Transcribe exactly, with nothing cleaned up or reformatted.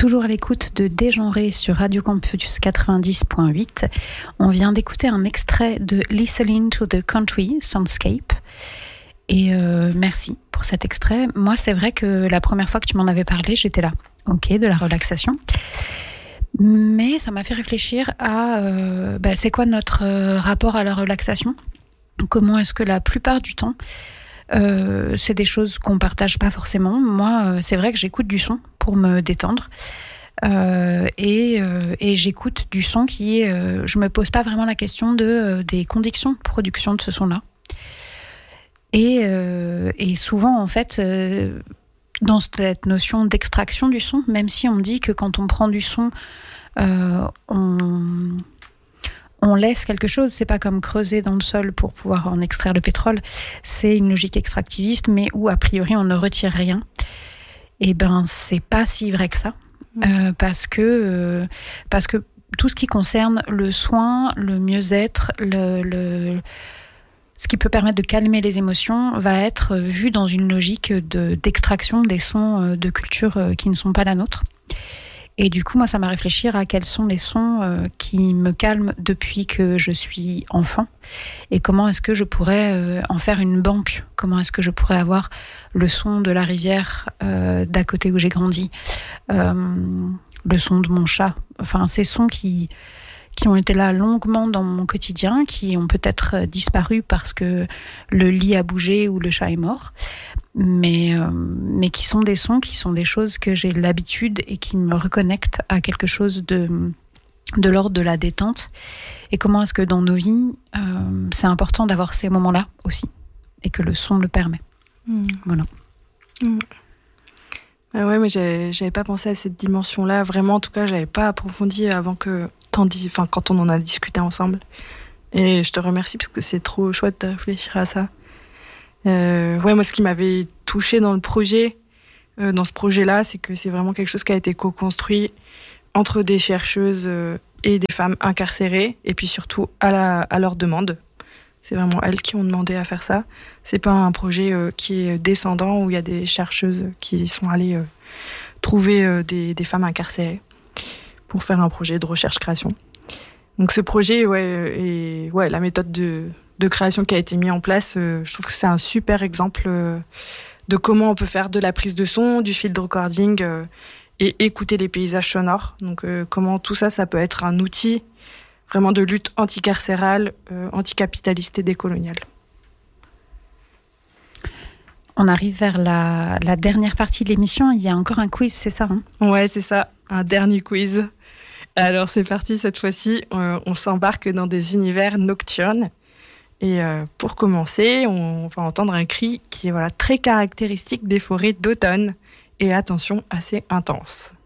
Toujours à l'écoute de Dégenré sur Radio Campus quatre-vingt-dix point huit. On vient d'écouter un extrait de Listening to the Country Soundscape. Et euh, merci pour cet extrait. Moi, c'est vrai que la première fois que tu m'en avais parlé, j'étais là. Ok, de la relaxation. Mais ça m'a fait réfléchir à euh, bah, c'est quoi notre euh, rapport à la relaxation ? Comment est-ce que la plupart du temps, euh, c'est des choses qu'on ne partage pas forcément. Moi, euh, c'est vrai que j'écoute du son pour me détendre. Euh, et, euh, et j'écoute du son qui est... Euh, je ne me pose pas vraiment la question de, euh, des conditions de production de ce son-là. Et, euh, et souvent, en fait, euh, dans cette notion d'extraction du son, même si on me dit que quand on prend du son, euh, on... on laisse quelque chose, c'est pas comme creuser dans le sol pour pouvoir en extraire le pétrole, c'est une logique extractiviste, mais où a priori on ne retire rien. Et ben c'est pas si vrai que ça, mmh. euh, parce que euh, parce que tout ce qui concerne le soin, le mieux-être, le, le ce qui peut permettre de calmer les émotions, va être vu dans une logique de, d'extraction des sons de culture qui ne sont pas la nôtre. Et du coup, moi, ça m'a réfléchir à quels sont les sons euh, qui me calment depuis que je suis enfant et comment est-ce que je pourrais euh, en faire une banque. Comment est-ce que je pourrais avoir le son de la rivière euh, d'à côté où j'ai grandi, euh, le son de mon chat. Enfin, ces sons qui, qui ont été là longuement dans mon quotidien, qui ont peut-être disparu parce que le lit a bougé ou le chat est mort. Mais, euh, mais qui sont des sons, qui sont des choses que j'ai l'habitude et qui me reconnectent à quelque chose de, de l'ordre de la détente. Et comment est-ce que dans nos vies, euh, c'est important d'avoir ces moments-là aussi, et que le son le permet. Mmh. Voilà. Mmh. Ah ouais, mais j'avais, j'avais pas pensé à cette dimension-là. Vraiment, en tout cas, j'avais pas approfondi avant que t'en dis, enfin, quand on en a discuté ensemble. Et je te remercie parce que c'est trop chouette de réfléchir à ça. Euh, ouais, moi, ce qui m'avait touchée dans le projet, euh, dans ce projet-là, c'est que c'est vraiment quelque chose qui a été co-construit entre des chercheuses euh, et des femmes incarcérées, et puis surtout à, la, à leur demande. C'est vraiment elles qui ont demandé à faire ça. C'est pas un projet euh, qui est descendant où il y a des chercheuses qui sont allées euh, trouver euh, des, des femmes incarcérées pour faire un projet de recherche-création. Donc ce projet, ouais, et ouais, la méthode de de création qui a été mise en place, euh, je trouve que c'est un super exemple euh, de comment on peut faire de la prise de son, du field recording euh, et écouter les paysages sonores. Donc euh, comment tout ça, ça peut être un outil vraiment de lutte anticarcérale, euh, anticapitaliste et décoloniale. On arrive vers la, la dernière partie de l'émission. Il y a encore un quiz, c'est ça hein ? Ouais, c'est ça, un dernier quiz. Alors c'est parti, cette fois-ci, euh, on s'embarque dans des univers nocturnes. Et euh, pour commencer, on va entendre un cri qui est voilà, très caractéristique des forêts d'automne et attention, assez intense.